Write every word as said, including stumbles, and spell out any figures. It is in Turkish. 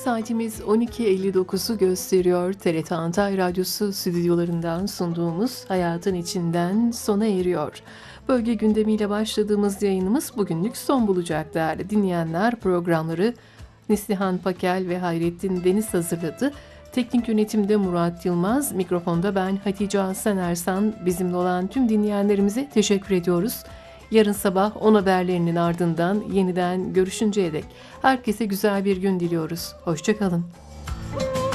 Saatimiz on iki elli dokuzu gösteriyor. T R T Antalya Radyosu stüdyolarından sunduğumuz Hayatın İçinden sona eriyor. Bölge gündemiyle başladığımız yayınımız bugünlük son bulacak değerli dinleyenler. Programları Neslihan Pakel ve Hayrettin Deniz hazırladı. Teknik yönetimde Murat Yılmaz, mikrofonda ben Hatice Aslan Ersan. Bizimle olan tüm dinleyenlerimize teşekkür ediyoruz. Yarın sabah on haberlerinin ardından yeniden görüşünceye dek herkese güzel bir gün diliyoruz. Hoşça kalın.